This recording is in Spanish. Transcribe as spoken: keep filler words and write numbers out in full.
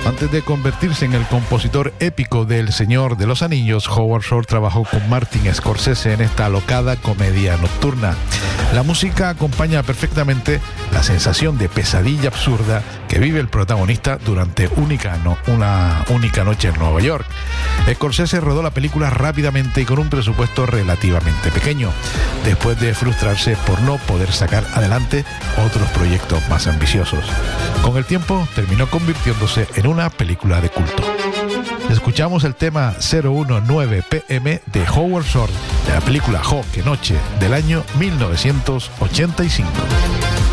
Antes de convertirse en el compositor épico del Señor de los Anillos, Howard Shore trabajó con Martin Scorsese en esta alocada comedia nocturna. La música acompaña perfectamente la sensación de pesadilla absurda que vive el protagonista durante única no, una única noche en Nueva York. Scorsese rodó la película rápidamente y con un presupuesto relativamente pequeño, después de frustrarse por no poder sacar adelante otros proyectos más ambiciosos. Con el tiempo terminó convirtiéndose en una película de culto. Escuchamos el tema cero uno nueve P M de Howard Shore de la película Jo, que noche, del año mil novecientos ochenta y cinco.